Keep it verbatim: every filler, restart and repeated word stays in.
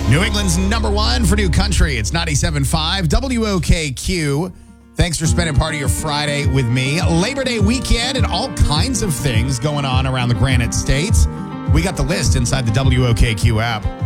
New England's number one for new country. It's ninety-seven point five W O K Q. Thanks for spending part of your Friday with me. Labor Day weekend and all kinds of things going on around the Granite State. We got the list inside the W O K Q app.